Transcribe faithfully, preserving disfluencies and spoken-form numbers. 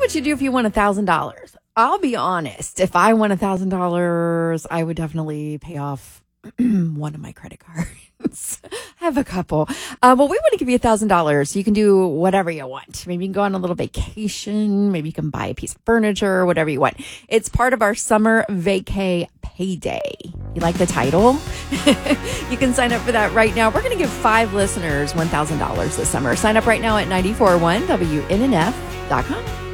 would you do if you won one thousand dollars? I'll be honest. If I won one thousand dollars, I would definitely pay off one of my credit cards. I have a couple. Uh, well, we want to give you one thousand dollars. You can do whatever you want. Maybe you can go on a little vacation. Maybe you can buy a piece of furniture, whatever you want. It's part of our summer vacay payday. You like the title? You can sign up for that right now. We're going to give five listeners one thousand dollars this summer. Sign up right now at nine four one W N N F dot com.